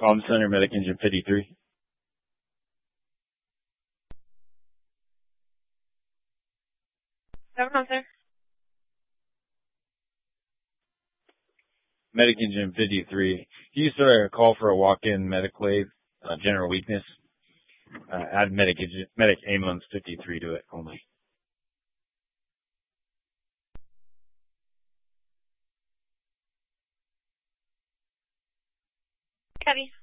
Comm Center, Medic Engine 53. Seven on, sir. Medic Engine 53. Can you start a call for a walk-in medic wave, general weakness? Add Medic ambulance 53 to it only. Copy.